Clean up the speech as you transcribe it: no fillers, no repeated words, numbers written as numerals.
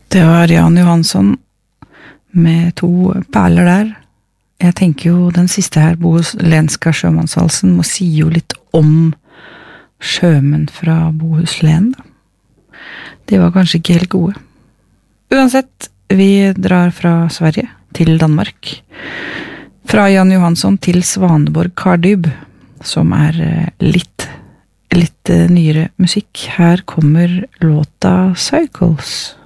Det var Jan Johansson med 2 perler der. Jeg tenker jo den siste her, Bohuslänska sjømannsvalsen, må si jo litt om sjømenn fra Bohuslän. De var kanskje ikke helt gode. Uansett, vi drar fra Sverige til Danmark. Fra Jan Johansson til Svaneborg Kardyb, som litt nyere musikk. Her kommer låta Cycles.